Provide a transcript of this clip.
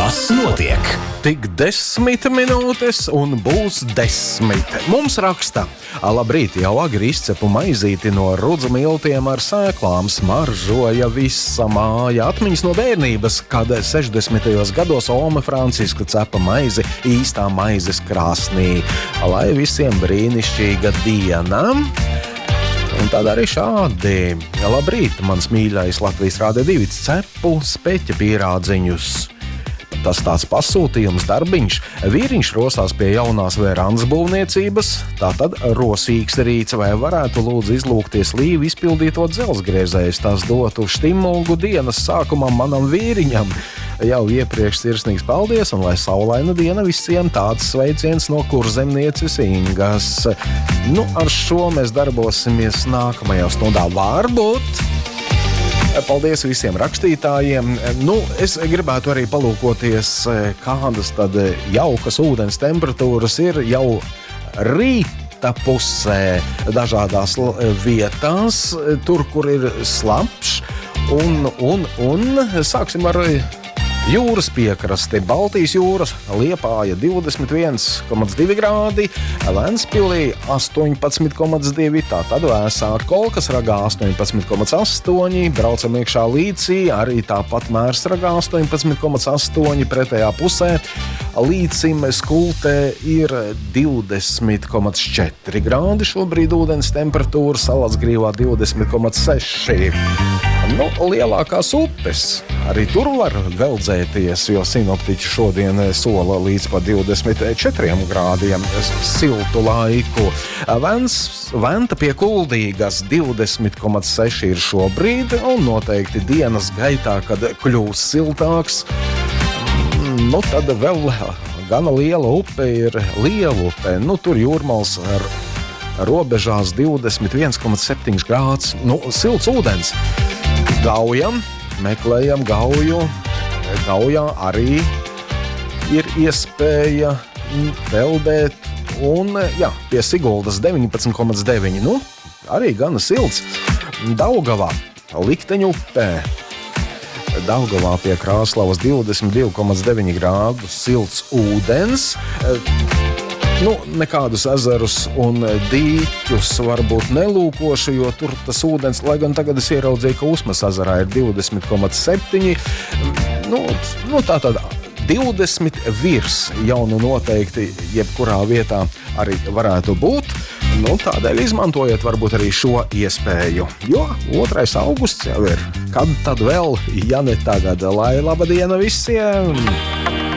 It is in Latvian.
Kas notiek? Tik 10 minūtes un būs 10. Mums raksta: labrīt, jau agri izcepu maizīti no rudzu miltiem ar sēklām, smaržoja visa māja. Atmiņas no bērnības, kad 60. gados Oma Franciska cepa maizi īstā maizes krāsnī. Lai visiem brīnišķīga diena! Un tad arī šādi. Labrīt, mans mīļais Latvijas Rādio 2 cepu speķa pierādziņus. Tas tāds pasūtījums darbiņš. Vīriņš rosās pie jaunās verandas būvniecības. Tātad rosīgs rīts, vai varētu lūdzu izlūgties Līvu izpildīto dzelzsgriezējus. Tas dotu stimulu dienas sākumam manam vīriņam. Jau iepriekš sirsnīgs paldies, un lai saulaina diena visiem, tāds sveiciens no kurzemnieces Ingas. Ar šo mēs darbosimies nākamajā stundā. Varbūt. Paldies visiem rakstītājiem. Es gribētu arī palūkoties, kādas tad jaukas ūdens temperatūras ir jau rīta pusē dažādās vietās, tur, kur ir slapjš. Un sāksim ar jūras piekrasti. Baltijas jūras Liepāja 21,2 grādi, Ventspilī 18,2, tātad vēsāk. Kolkasragā 18,8, braucam iekšā Līcī, arī tāpat Mērsragā 18,8, pretējā pusē Līcim Skultē ir 20,4 grādi šobrīd ūdens temperatūra, Salatsgrīvā 20,6. Lielākās upes arī tur var veldzēties, jo sinoptiķi šodien sola līdz pat 24 grādiem siltu laiku. Venta pie Kuldīgas 20,6 ir šobrīd, un noteikti dienas gaitā, kad kļūs siltāks, tad vēl gana liela upe ir Lielupe. Tur Jūrmals ar robežās 21,7 grāds. Silts ūdens. Gaujam, meklējam gauju. Gaujā arī ir iespēja peldēt. Un, pie Siguldas 19,9. Arī gana silts. Daugavā, Likteņu upē. Daugavā pie Krāslavas 22,9 grādu silts ūdens. Nekādus ezerus un dīķus varbūt nelūkošu, jo tur tas ūdens, lai gan tagad es ieraudzīju, ka Usmas ezerā ir 20,7. Tātad 20 virs jau noteikti jebkurā vietā arī varētu būt. Tādēļ izmantojiet varbūt arī šo iespēju, jo 2. augusts jau ir. Kad tad vēl, ja ne tagad? Lai laba diena visiem!